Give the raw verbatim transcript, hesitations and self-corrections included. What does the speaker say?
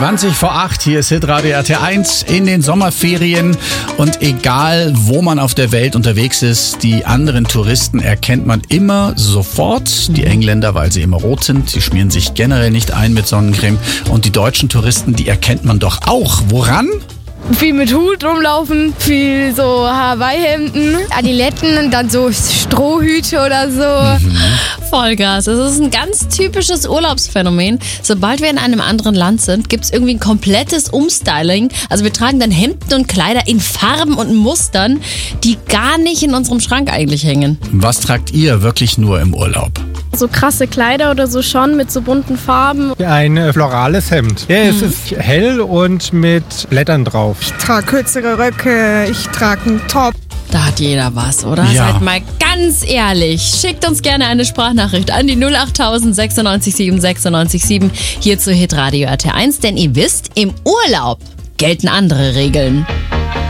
zwanzig vor acht, hier ist Hitradio R T eins in den Sommerferien. Und egal, wo man auf der Welt unterwegs ist, die anderen Touristen erkennt man immer sofort. Die Engländer, weil sie immer rot sind, sie schmieren sich generell nicht ein mit Sonnencreme. Und die deutschen Touristen, die erkennt man doch auch. Woran? Viel mit Hut rumlaufen, viel so Hawaii-Hemden, Adiletten und dann so Strohhüte oder so. Mhm. Vollgas. Es ist ein ganz typisches Urlaubsphänomen. Sobald wir in einem anderen Land sind, gibt es irgendwie ein komplettes Umstyling. Also wir tragen dann Hemden und Kleider in Farben und Mustern, die gar nicht in unserem Schrank eigentlich hängen. Was tragt ihr wirklich nur im Urlaub? So krasse Kleider oder so schon mit so bunten Farben. Ein äh, florales Hemd. Ja, es ist hell und mit Blättern drauf. Ich trage kürzere Röcke, ich trage einen Top. Da hat jeder was, oder? Ja. Seid mal ganz ehrlich. Schickt uns gerne eine Sprachnachricht an die null acht tausend sechsundneunzig sieben sechsundneunzig sieben hier zu Hitradio R T eins. Denn ihr wisst, im Urlaub gelten andere Regeln.